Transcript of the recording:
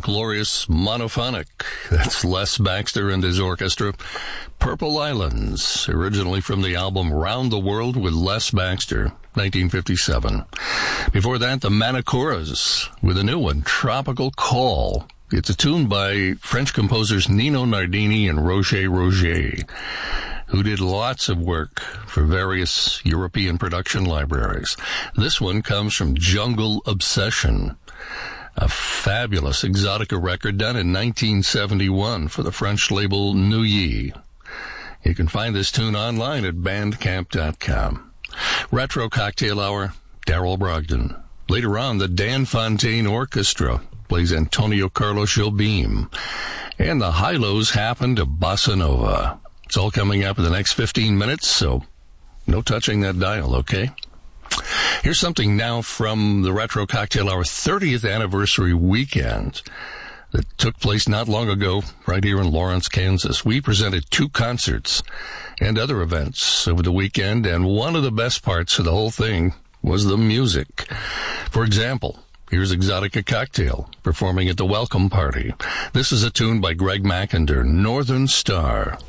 glorious monophonic. That's Les Baxter and his orchestra. Purple Islands, originally from the album Round the World with Les Baxter, 1957. Before that, the Manicuras with a new one, Tropical Call. It's a tune by French composers Nino Nardini and Roger Roger, who did lots of work for various European production libraries. This one comes from Jungle Obsession, a fabulous Exotica record done in 1971 for the French label Neuilly. You can find this tune online at bandcamp.com. Retro Cocktail Hour, Darrell Brogdon. Later on, the Dan Fontaine Orchestra plays Antonio Carlos Jobim. And the high-lows happen to Bossa Nova. It's all coming up in the next 15 minutes, so no touching that dial, okay? Here's something now from the Retro Cocktail Hour 30th anniversary weekend that took place not long ago right here in Lawrence, Kansas. We presented 2 concerts and other events over the weekend, and one of the best parts of the whole thing was the music. For example, here's Exotica Cocktail performing at the Welcome Party. This is a tune by Greg McIntyre, Northern Star.